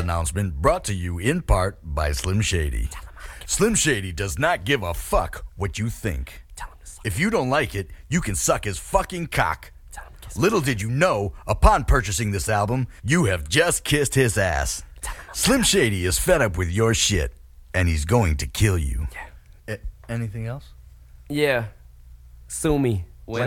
announcement brought to you in part by Slim Shady. Slim Shady does not give a fuck what you think. If you don't like it, you can suck his fucking cock. Little did you know, upon purchasing this album, you have just kissed his ass. Slim Shady is fed up with your shit, and he's going to kill you. Anything else? Yeah. Sue me.